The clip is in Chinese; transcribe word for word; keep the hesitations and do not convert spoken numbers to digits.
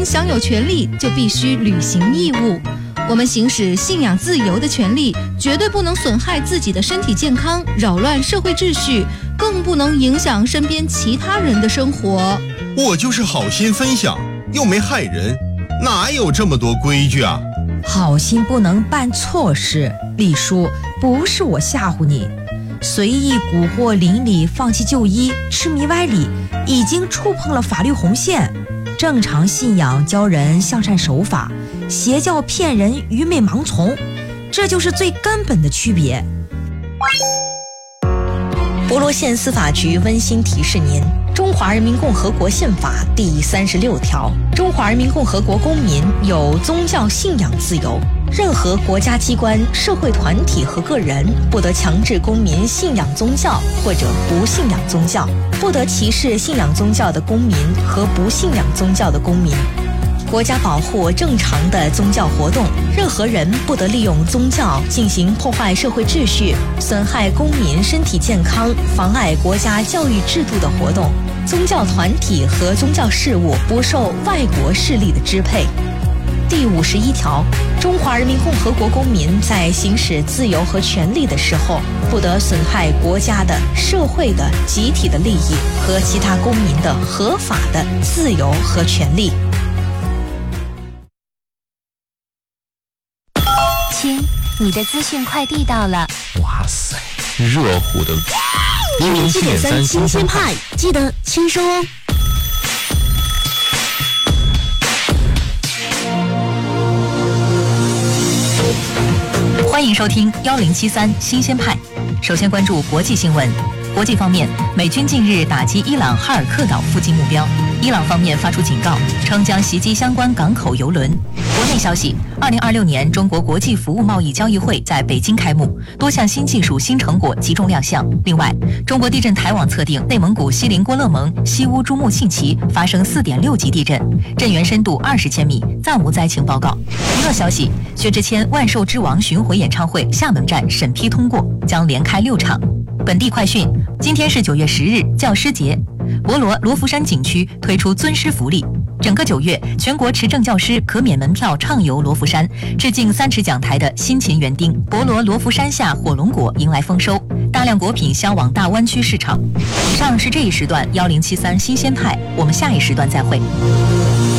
享有权利，就必须履行义务。我们行使信仰自由的权利，绝对不能损害自己的身体健康，扰乱社会秩序，更不能影响身边其他人的生活。 我就是好心分享，又没害人，哪有这么多规矩啊？ 好心不能办错事，李叔，不是我吓唬你，随意蛊惑邻里放弃就医，痴迷歪理，已经触碰了法律红线。正常信仰教人向善守法，邪教骗人愚昧盲从，这就是最根本的区别。 博罗县司法局温馨提示您：中华人民共和国宪法第三十六条，中华人民共和国公民有宗教信仰自由，任何国家机关、社会团体和个人不得强制公民信仰宗教或者不信仰宗教，不得歧视信仰宗教的公民和不信仰宗教的公民。国家保护正常的宗教活动，任何人不得利用宗教进行破坏社会秩序、损害公民身体健康、妨碍国家教育制度的活动。宗教团体和宗教事务不受外国势力的支配。第五十一条，中华人民共和国公民在行使自由和权利的时候，不得损害国家的、社会的、集体的利益和其他公民的合法的自由和权利。 亲，你的资讯快递到了。 哇塞，热乎的一零七点三新鲜派， 记得签收哦。 欢迎收听幺零七三新鲜派。首先关注国际新闻。国际方面，美军近日打击伊朗哈尔克岛附近目标，伊朗方面发出警告，称将袭击相关港口邮轮。国内消息，二零二六年中国国际服务贸易交易会在北京开幕，多项新技术、新成果集中亮相。另外，中国地震台网测定，内蒙古锡林郭勒盟西乌珠穆沁旗发生四点六级地震，震源深度二十千米，暂无灾情报告。娱乐消息，薛之谦《万兽之王》巡回演唱会厦门站审批通过，将连开六场。本地快讯，今天是九月十日，教师节。博罗罗浮山景区推出尊师福利，整个九月，全国持证教师可免门票畅游罗浮山，致敬三尺讲台的辛勤园丁。博罗罗浮山下火龙果迎来丰收，大量果品销往大湾区市场。以上是这一时段幺零七三新鲜派，我们下一时段再会。